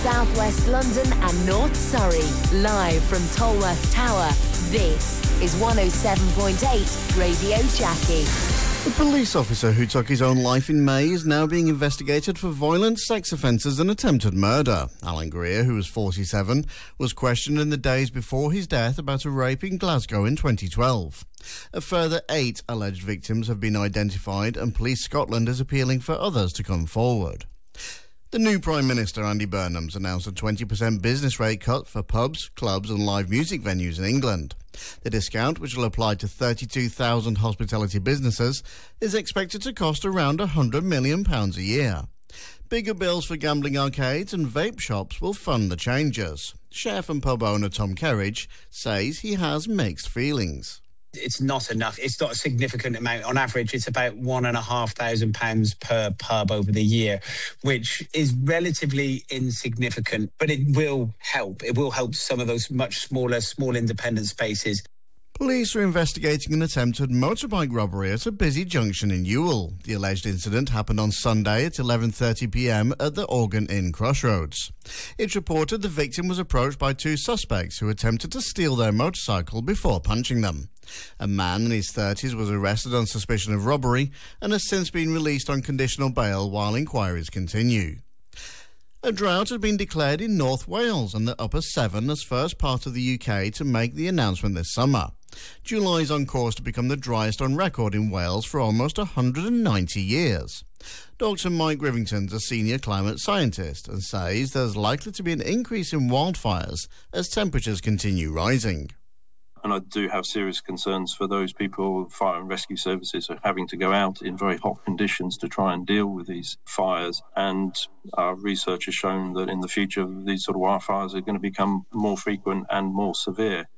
South West London and North Surrey. Live from Tolworth Tower, this is 107.8 Radio Jackie. The police officer who took his own life in May is now being investigated for violent sex offences and attempted murder. Alan Greer, who was 47, was questioned in the days before his death about a rape in Glasgow in 2012. A further 8 alleged victims have been identified, and Police Scotland is appealing for others to come forward. The new Prime Minister, Andy Burnham's, announced a 20% business rate cut for pubs, clubs and live music venues in England. The discount, which will apply to 32,000 hospitality businesses, is expected to cost around £100 million a year. Bigger bills for gambling arcades and vape shops will fund the changes. Chef and pub owner Tom Kerridge says he has mixed feelings. It's not enough. It's not a significant amount. On average, it's about £1,500 per pub over the year, which is relatively insignificant, but it will help. It will help some of those much smaller, small independent spaces. Police are investigating an attempted motorbike robbery at a busy junction in Ewell. The alleged incident happened on Sunday at 11:30pm at the Organ Inn Crossroads. It's reported the victim was approached by 2 suspects who attempted to steal their motorcycle before punching them. A man in his 30s was arrested on suspicion of robbery and has since been released on conditional bail while inquiries continue. A drought had been declared in North Wales and the Upper Severn as first part of the UK to make the announcement this summer. July is on course to become the driest on record in Wales for almost 190 years. Dr Mike Rivington's a senior climate scientist and says there's likely to be an increase in wildfires as temperatures continue rising. And I do have serious concerns for those people, fire and rescue services are having to go out in very hot conditions to try and deal with these fires. And our research has shown that in the future, these sort of wildfires are going to become more frequent and more severe.